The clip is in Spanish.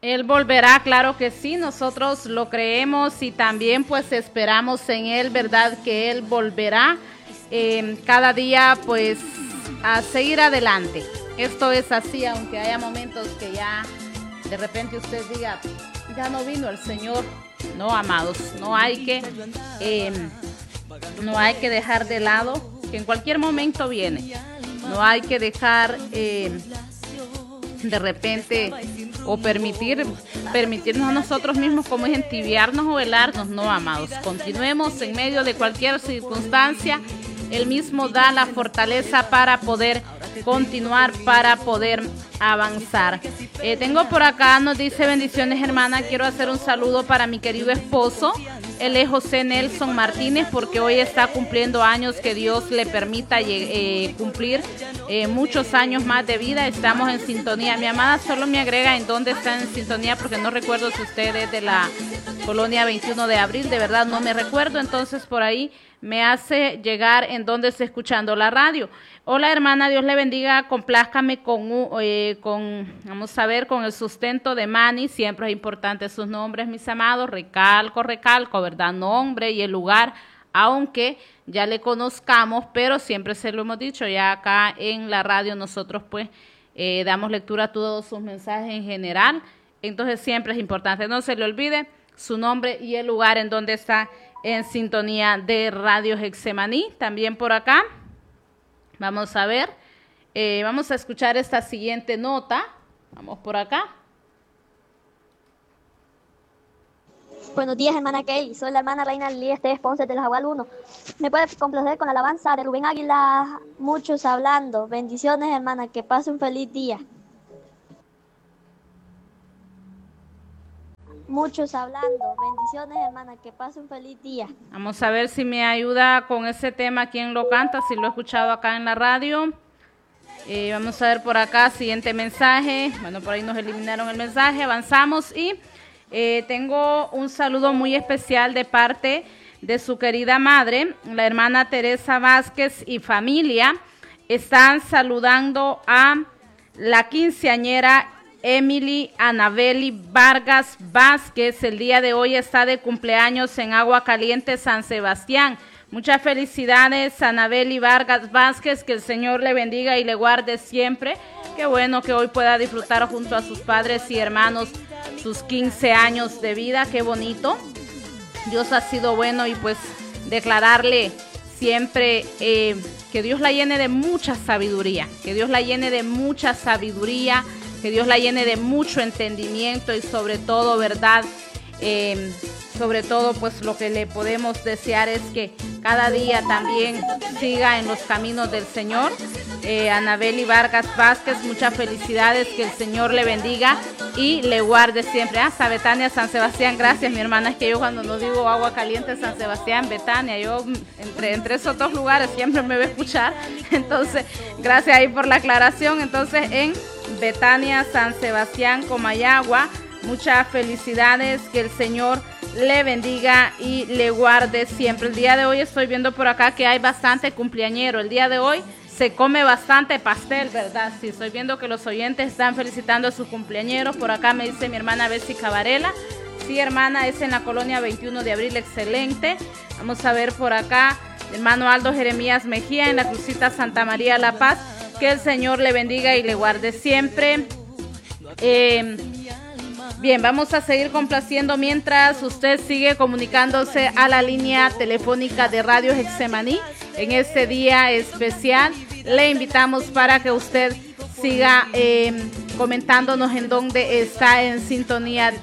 Él volverá, claro que sí, nosotros lo creemos y también pues esperamos en Él, ¿verdad? Que Él volverá cada día pues a seguir adelante. Esto es así, aunque haya momentos que ya de repente usted diga, ya no vino el Señor. No, amados, no hay que dejar de lado que en cualquier momento viene. No hay que dejar de repente o permitirnos a nosotros mismos como es entibiarnos o helarnos. No, amados, continuemos en medio de cualquier circunstancia. Él mismo da la fortaleza para poder continuar, para poder avanzar. Tengo por acá, nos dice: bendiciones, hermana, quiero hacer un saludo para mi querido esposo. Él es José Nelson Martínez, porque hoy está cumpliendo años. Que Dios le permita cumplir muchos años más de vida. Estamos en sintonía. Mi amada solo me agrega en dónde está en sintonía, porque no recuerdo si usted es de la colonia 21 de abril. De verdad no me recuerdo. Entonces por ahí me hace llegar en dónde está escuchando la radio. Hola, hermana, Dios le bendiga. Complázcame vamos a ver, con el sustento de Manny. Siempre es importante sus nombres, mis amados. Recalco, ¿verdad? Nombre y el lugar, aunque ya le conozcamos, pero siempre se lo hemos dicho. Ya acá en la radio nosotros pues damos lectura a todos sus mensajes en general. Entonces siempre es importante. No se le olvide su nombre y el lugar en donde está en sintonía de Radio Getsemaní. También por acá. Vamos a ver, vamos a escuchar esta siguiente nota. Vamos por acá. Buenos días, hermana Kelly. Soy la hermana Reina Lía Esteves Ponce de la Jaguar 1. ¿Me puede complacer con la alabanza de Rubén Águila? Muchos hablando. Bendiciones, hermana. Que pase un feliz día. Muchos hablando. Bendiciones, hermana. Que pase un feliz día. Vamos a ver si me ayuda con ese tema quién lo canta, si lo he escuchado acá en la radio. Vamos a ver por acá, siguiente mensaje. Bueno, por ahí nos eliminaron el mensaje. Avanzamos y tengo un saludo muy especial de parte de su querida madre, la hermana Teresa Vázquez y familia. Están saludando a la quinceañera Emily Anabeli Vargas Vázquez. El día de hoy está de cumpleaños en Agua Caliente, San Sebastián. Muchas felicidades, Anabeli Vargas Vázquez, que el Señor le bendiga y le guarde siempre. Qué bueno que hoy pueda disfrutar junto a sus padres y hermanos sus 15 años de vida. Qué bonito. Dios ha sido bueno y pues declararle siempre que Dios la llene de mucha sabiduría, que Dios la llene de mucha sabiduría, que Dios la llene de mucho entendimiento y sobre todo, ¿verdad? Sobre todo, pues lo que le podemos desear es que cada día también siga en los caminos del Señor. Anabeli Vargas Vázquez, muchas felicidades, que el Señor le bendiga y le guarde siempre. Hasta Betania, San Sebastián, gracias, mi hermana. Es que yo cuando no digo Agua Caliente, San Sebastián, Betania, yo entre esos dos lugares siempre me voy a escuchar. Entonces, gracias ahí por la aclaración. Entonces, en Betania, San Sebastián, Comayagua, muchas felicidades, que el Señor le bendiga y le guarde siempre. El día de hoy estoy viendo por acá que hay bastante cumpleañero. El día de hoy se come bastante pastel, ¿verdad? Sí, estoy viendo que los oyentes están felicitando a sus cumpleañeros. Por acá me dice mi hermana Betsy Cabarela. Sí, hermana, es en la colonia 21 de abril, excelente. Vamos a ver por acá, hermano Aldo Jeremías Mejía, en la Crucita Santa María La Paz. Que el Señor le bendiga y le guarde siempre. Bien, vamos a seguir complaciendo mientras usted sigue comunicándose a la línea telefónica de Radio Getsemaní. En este día especial le invitamos para que usted siga comentándonos en dónde está en sintonía